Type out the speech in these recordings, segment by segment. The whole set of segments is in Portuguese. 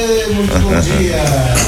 muito bom dia.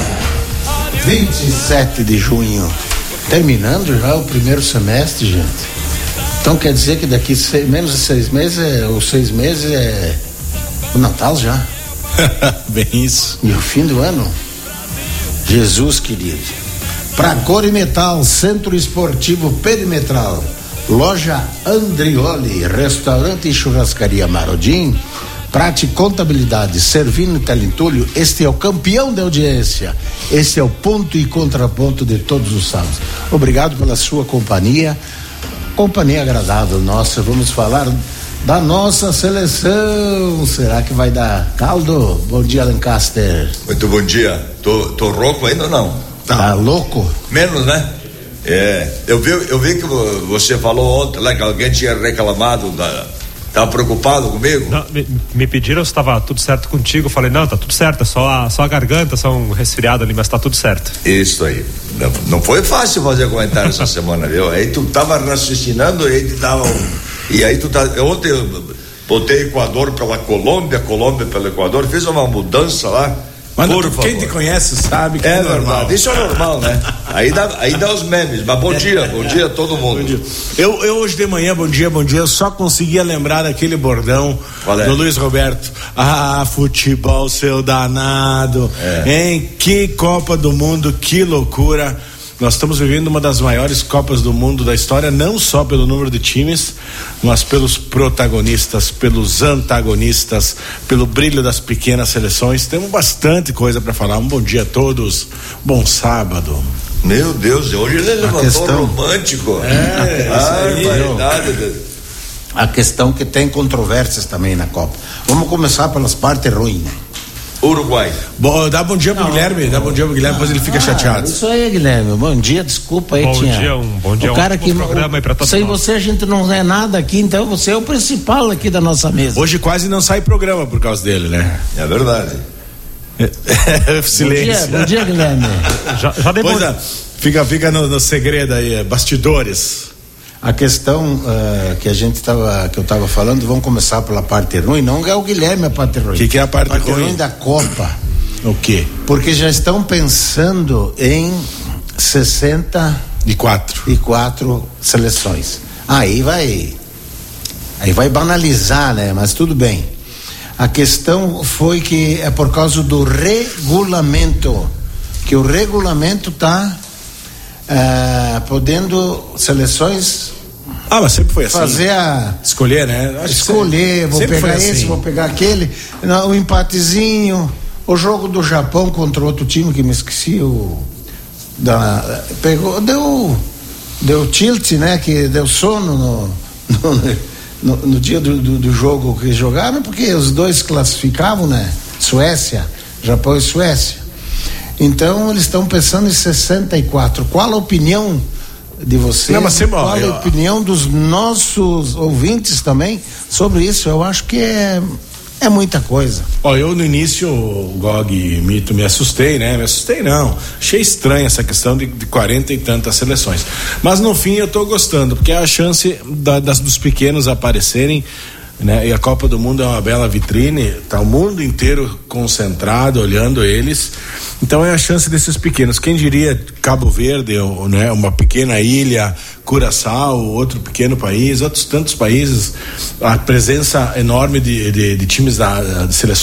27 de junho. Terminando já o primeiro semestre, gente. Então quer dizer que daqui menos de 6 meses, ou 6 meses é o Natal já. Bem isso. E o fim do ano. Jesus querido. Pra Cor e Metal, Centro Esportivo Perimetral, Loja Andrioli, Restaurante e Churrascaria Marodim, Prate Contabilidade, Servino Telentulho. Este é o campeão da audiência. Este é o ponto e contraponto de todos os sábados. Obrigado pela sua companhia agradável nossa. Vamos falar da nossa seleção. Será que vai dar caldo? Bom dia, Lancaster. Muito bom dia. Tô rouco ainda ou não? Tá louco? Menos, né? Eu vi que você falou ontem lá que alguém tinha reclamado tava preocupado comigo? Não, me pediram se estava tudo certo contigo. Eu falei, não, tá tudo certo, é só a garganta, só um resfriado ali, mas tá tudo certo. Isso aí. Não foi fácil fazer comentário essa semana, viu? Aí tu tava raciocinando, e aí tu tá. Ontem eu botei Equador pela Colômbia pelo Equador, fiz uma mudança lá. Mas quem te conhece sabe que é normal. Verdade. Isso é normal, né? Aí dá os memes, mas bom dia a todo mundo. Bom dia. Eu hoje de manhã, bom dia, eu só conseguia lembrar daquele bordão do Luiz Roberto. Futebol, seu danado. Hein? Que Copa do Mundo, que loucura. Nós estamos vivendo uma das maiores Copas do Mundo da história, não só pelo número de times, mas pelos protagonistas, pelos antagonistas, pelo brilho das pequenas seleções. Temos bastante coisa para falar. Um bom dia a todos, bom sábado. Meu Deus, hoje ele levantou romântico. A questão que tem controvérsias também na Copa. Vamos começar pelas partes ruins, né? Uruguai. Dá bom dia pro Guilherme, depois ele fica chateado. Isso aí, Guilherme, bom dia, desculpa aí, bom dia, o cara que programa aí pra todos sem nós. Você a gente não é nada aqui, então você é o principal aqui da nossa mesa. Hoje quase não sai programa por causa dele, né? É verdade. Silêncio. Bom dia, Guilherme. Já depois. Fica no segredo aí, bastidores. A questão que eu estava falando, vamos começar pela parte ruim. Não é o Guilherme a parte ruim. O que é a parte ruim da Copa? O quê? Porque já estão pensando em 64 seleções. Aí vai banalizar, né? Mas tudo bem. A questão foi que é por causa do regulamento, que o regulamento está podendo seleções mas sempre foi assim. Fazer escolher, né? Vou pegar esse, assim. Vou pegar aquele. O empatezinho, o jogo do Japão contra outro time que me esqueci, deu tilt, né? Que deu sono no dia do jogo que jogaram, porque os dois classificavam, né? Japão e Suécia. Então eles estão pensando em 64. Qual a opinião de vocês? Qual a opinião dos nossos ouvintes também sobre isso? Eu acho que é muita coisa. Eu no início, Gog e Mito, me assustei, né? Achei estranha essa questão de 40 e tantas seleções. Mas no fim eu tô gostando, porque é a chance dos pequenos aparecerem, né? E a Copa do Mundo é uma bela vitrine, tá o mundo inteiro concentrado olhando eles, então é a chance desses pequenos. Quem diria Cabo Verde, né? Uma pequena ilha, Curaçao, outro pequeno país, outros tantos países, a presença enorme de times de seleções